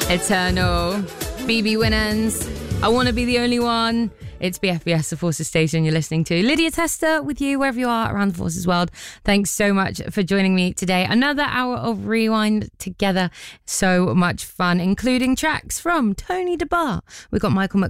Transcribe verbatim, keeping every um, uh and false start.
Eternal. B B Winans. I Want to Be the Only One. It's B F B S, the Forces Station you're listening to. Lydia Tester with you wherever you are around the Forces world. Thanks so much for joining me today. Another hour of Rewind together. So much fun, including tracks from Tony DeBar. We've got Michael Mc